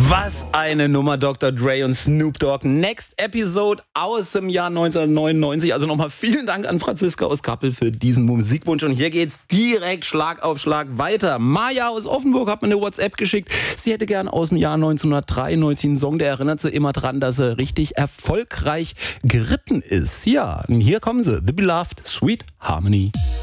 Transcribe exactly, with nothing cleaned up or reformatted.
Was eine Nummer, Doktor Dre und Snoop Dogg. Next Episode aus dem Jahr neunzehnhundertneunundneunzig. Also nochmal vielen Dank an Franziska aus Kappel für diesen Musikwunsch. Und hier geht's direkt Schlag auf Schlag weiter. Maja aus Offenburg hat mir eine WhatsApp geschickt. Sie hätte gern aus dem Jahr neunzehnhundertdreiundneunzig einen Song, der erinnert sie immer dran, dass er richtig erfolgreich geritten ist. Ja, und hier kommen sie. The Beloved, Sweet Harmony.